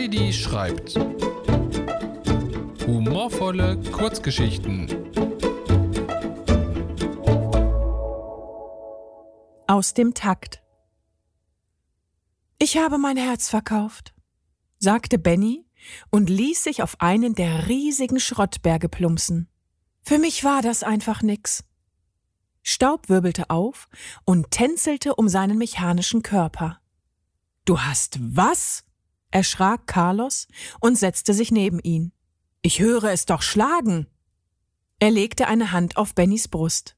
Heidi schreibt. Humorvolle Kurzgeschichten. Aus dem Takt. Ich habe mein Herz verkauft, sagte Benny und ließ sich auf einen der riesigen Schrottberge plumpsen. Für mich war das einfach nix. Staub wirbelte auf und tänzelte um seinen mechanischen Körper. »Du hast was?« erschrak Carlos und setzte sich neben ihn. »Ich höre es doch schlagen!« Er legte eine Hand auf Bennys Brust.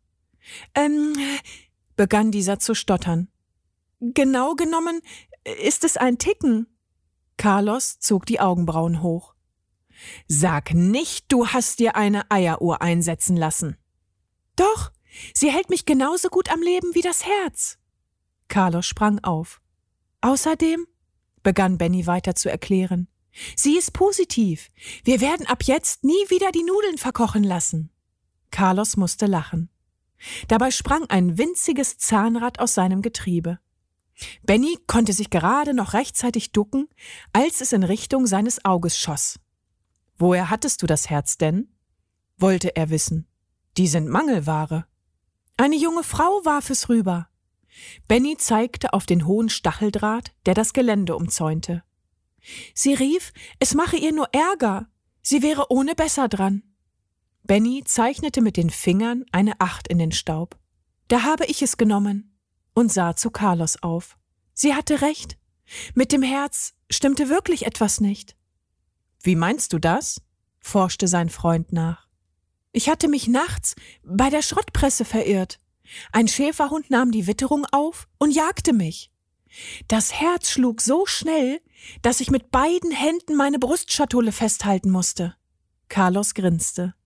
Begann dieser zu stottern. »Genau genommen ist es ein Ticken.« Carlos zog die Augenbrauen hoch. »Sag nicht, du hast dir eine Eieruhr einsetzen lassen.« »Doch, sie hält mich genauso gut am Leben wie das Herz.« Carlos sprang auf. »Außerdem«, begann Benny weiter zu erklären, »sie ist positiv. Wir werden ab jetzt nie wieder die Nudeln verkochen lassen.« Carlos musste lachen. Dabei sprang ein winziges Zahnrad aus seinem Getriebe. Benny konnte sich gerade noch rechtzeitig ducken, als es in Richtung seines Auges schoss. »Woher hattest du das Herz denn?« wollte er wissen. »Die sind Mangelware.« »Eine junge Frau warf es rüber.« Benny zeigte auf den hohen Stacheldraht, der das Gelände umzäunte. »Sie rief, es mache ihr nur Ärger. Sie wäre ohne besser dran.« Benny zeichnete mit den Fingern eine 8 in den Staub. »Da habe ich es genommen« und sah zu Carlos auf. Sie hatte recht. Mit dem Herz stimmte wirklich etwas nicht. »Wie meinst du das?« forschte sein Freund nach. »Ich hatte mich nachts bei der Schrottpresse verirrt. Ein Schäferhund nahm die Witterung auf und jagte mich. Das Herz schlug so schnell, dass ich mit beiden Händen meine Brustschatulle festhalten musste.« Carlos grinste.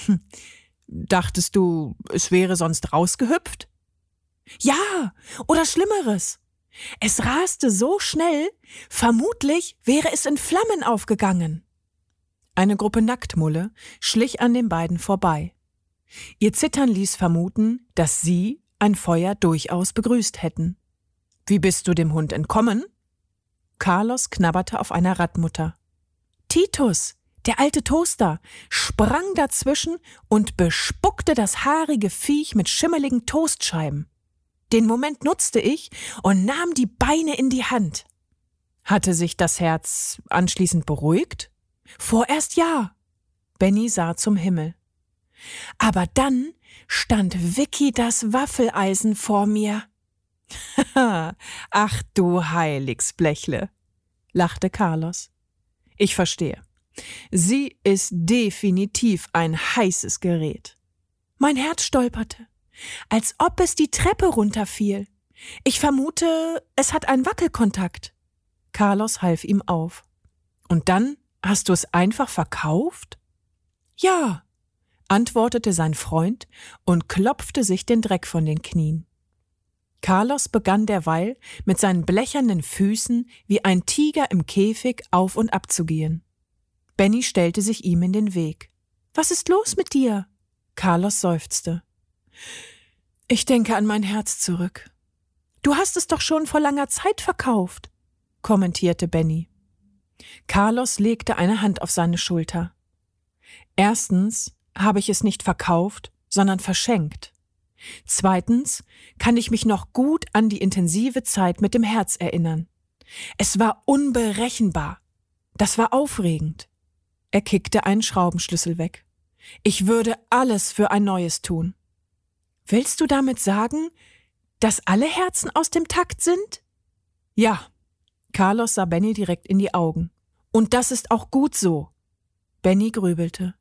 »Dachtest du, es wäre sonst rausgehüpft?« »Ja, oder Schlimmeres. Es raste so schnell, vermutlich wäre es in Flammen aufgegangen.« Eine Gruppe Nacktmulle schlich an den beiden vorbei. Ihr Zittern ließ vermuten, dass sie ein Feuer durchaus begrüßt hätten. »Wie bist du dem Hund entkommen?« Carlos knabberte auf einer Radmutter. »Titus, der alte Toaster, sprang dazwischen und bespuckte das haarige Viech mit schimmeligen Toastscheiben. Den Moment nutzte ich und nahm die Beine in die Hand.« »Hatte sich das Herz anschließend beruhigt?« »Vorerst ja.« Benny sah zum Himmel. »Aber dann stand Vicky das Waffeleisen vor mir.« »Ach du Heiligsblechle«, lachte Carlos. »Ich verstehe. Sie ist definitiv ein heißes Gerät.« Mein Herz stolperte, als ob es die Treppe runterfiel. Ich vermute, es hat einen Wackelkontakt. Carlos half ihm auf. »Und dann hast du es einfach verkauft?« »Ja«, antwortete sein Freund und klopfte sich den Dreck von den Knien. Carlos begann derweil mit seinen blechernen Füßen wie ein Tiger im Käfig auf und ab zu gehen. Benny stellte sich ihm in den Weg. »Was ist los mit dir?« Carlos seufzte. »Ich denke an mein Herz zurück.« »Du hast es doch schon vor langer Zeit verkauft«, kommentierte Benny. Carlos legte eine Hand auf seine Schulter. »Erstens habe ich es nicht verkauft, sondern verschenkt. Zweitens kann ich mich noch gut an die intensive Zeit mit dem Herz erinnern. Es war unberechenbar. Das war aufregend.« Er kickte einen Schraubenschlüssel weg. »Ich würde alles für ein neues tun.« »Willst du damit sagen, dass alle Herzen aus dem Takt sind?« »Ja.« Carlos sah Benny direkt in die Augen. »Und das ist auch gut so.« Benny grübelte.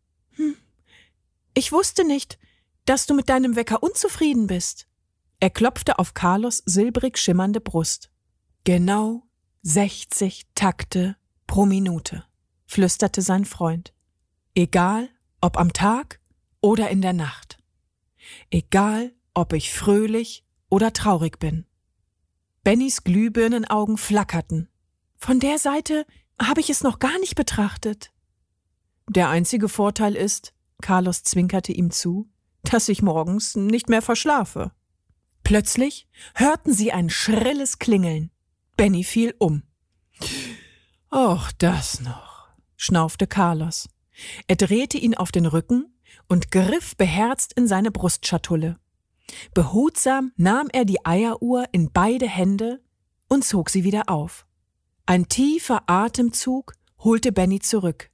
»Ich wusste nicht, dass du mit deinem Wecker unzufrieden bist.« Er klopfte auf Carlos silbrig schimmernde Brust. »Genau 60 Takte pro Minute«, flüsterte sein Freund. »Egal, ob am Tag oder in der Nacht. Egal, ob ich fröhlich oder traurig bin.« Bennys Glühbirnenaugen flackerten. »Von der Seite habe ich es noch gar nicht betrachtet.« »Der einzige Vorteil ist«, Carlos zwinkerte ihm zu, »dass ich morgens nicht mehr verschlafe.« Plötzlich hörten sie ein schrilles Klingeln. Benny fiel um. Auch das noch, schnaufte Carlos. Er drehte ihn auf den Rücken und griff beherzt in seine Brustschatulle. Behutsam nahm er die Eieruhr in beide Hände und zog sie wieder auf. Ein tiefer Atemzug holte Benny zurück.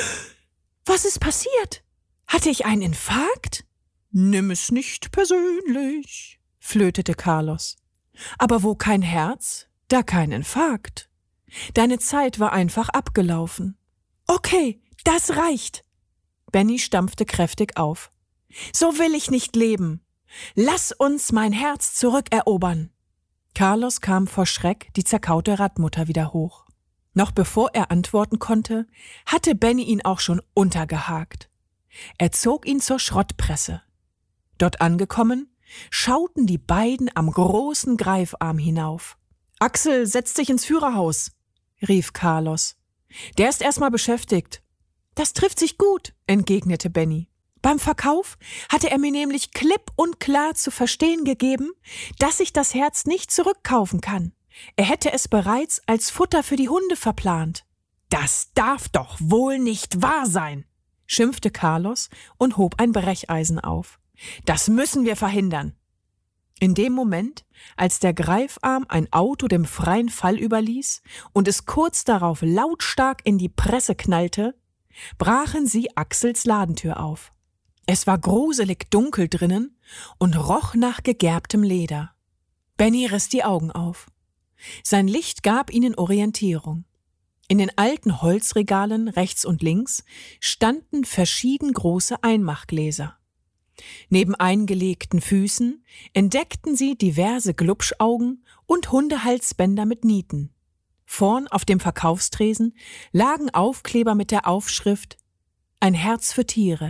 Was ist passiert? Hatte ich einen Infarkt? Nimm es nicht persönlich, flötete Carlos. Aber wo kein Herz, da kein Infarkt. Deine Zeit war einfach abgelaufen. Okay, das reicht. Benny stampfte kräftig auf. So will ich nicht leben. Lass uns mein Herz zurückerobern. Carlos kam vor Schreck die zerkaute Radmutter wieder hoch. Noch bevor er antworten konnte, hatte Benny ihn auch schon untergehakt. Er zog ihn zur Schrottpresse. Dort angekommen, schauten die beiden am großen Greifarm hinauf. »Axel, setz dich ins Führerhaus«, rief Carlos. »Der ist erstmal beschäftigt.« »Das trifft sich gut«, entgegnete Benny. »Beim Verkauf hatte er mir nämlich klipp und klar zu verstehen gegeben, dass ich das Herz nicht zurückkaufen kann. Er hätte es bereits als Futter für die Hunde verplant.« »Das darf doch wohl nicht wahr sein«, schimpfte Carlos und hob ein Brecheisen auf. »Das müssen wir verhindern.« In dem Moment, als der Greifarm ein Auto dem freien Fall überließ und es kurz darauf lautstark in die Presse knallte, brachen sie Axels Ladentür auf. Es war gruselig dunkel drinnen und roch nach gegerbtem Leder. Benny riss die Augen auf. Sein Licht gab ihnen Orientierung. In den alten Holzregalen rechts und links standen verschieden große Einmachgläser. Neben eingelegten Füßen entdeckten sie diverse Glubschaugen und Hundehalsbänder mit Nieten. Vorn auf dem Verkaufstresen lagen Aufkleber mit der Aufschrift »Ein Herz für Tiere«.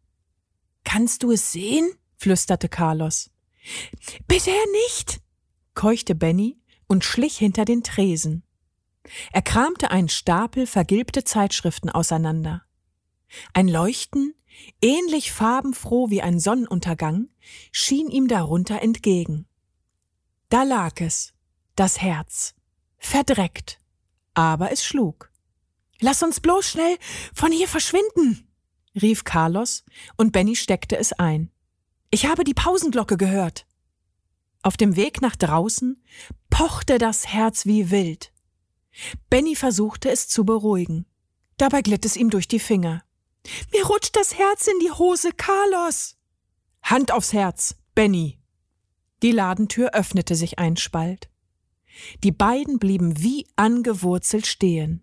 »Kannst du es sehen?« flüsterte Carlos. »Bisher nicht«, keuchte Benny und schlich hinter den Tresen. Er kramte einen Stapel vergilbte Zeitschriften auseinander. Ein Leuchten, ähnlich farbenfroh wie ein Sonnenuntergang, schien ihm darunter entgegen. Da lag es, das Herz, verdreckt, aber es schlug. »Lass uns bloß schnell von hier verschwinden«, rief Carlos, und Benny steckte es ein. »Ich habe die Pausenglocke gehört.« Auf dem Weg nach draußen pochte das Herz wie wild. Benny versuchte es zu beruhigen. Dabei glitt es ihm durch die Finger. »Mir rutscht das Herz in die Hose, Carlos!« »Hand aufs Herz, Benny!« Die Ladentür öffnete sich ein Spalt. Die beiden blieben wie angewurzelt stehen.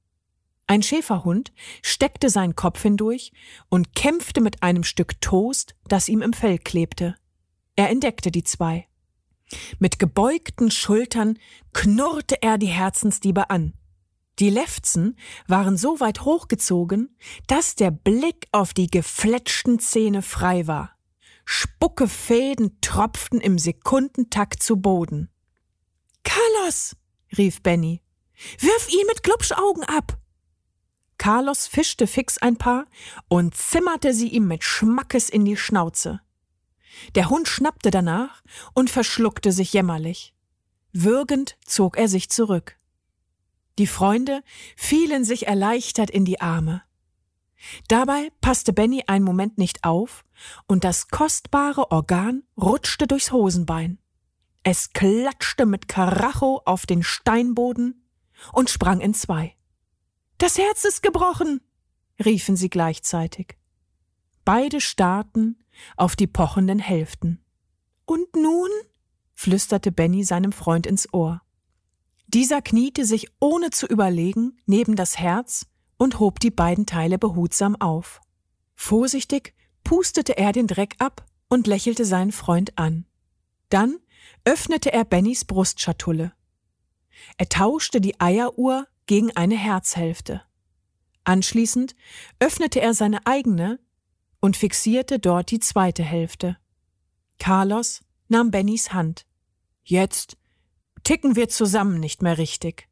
Ein Schäferhund steckte seinen Kopf hindurch und kämpfte mit einem Stück Toast, das ihm im Fell klebte. Er entdeckte die zwei. Mit gebeugten Schultern knurrte er die Herzensdiebe an. Die Lefzen waren so weit hochgezogen, dass der Blick auf die gefletschten Zähne frei war. Spuckefäden tropften im Sekundentakt zu Boden. »Carlos«, rief Benny, »wirf ihn mit Glubschaugen ab!« Carlos fischte fix ein paar und zimmerte sie ihm mit Schmackes in die Schnauze. Der Hund schnappte danach und verschluckte sich jämmerlich. Würgend zog er sich zurück. Die Freunde fielen sich erleichtert in die Arme. Dabei passte Benny einen Moment nicht auf und das kostbare Organ rutschte durchs Hosenbein. Es klatschte mit Karacho auf den Steinboden und sprang in zwei. »Das Herz ist gebrochen«, riefen sie gleichzeitig. Beide starrten auf die pochenden Hälften. »Und nun?«, flüsterte Benny seinem Freund ins Ohr. Dieser kniete sich ohne zu überlegen neben das Herz und hob die beiden Teile behutsam auf. Vorsichtig pustete er den Dreck ab und lächelte seinen Freund an. Dann öffnete er Bennys Brustschatulle. Er tauschte die Eieruhr gegen eine Herzhälfte. Anschließend öffnete er seine eigene und fixierte dort die zweite Hälfte. Carlos nahm Bennys Hand. »Jetzt ticken wir zusammen nicht mehr richtig«,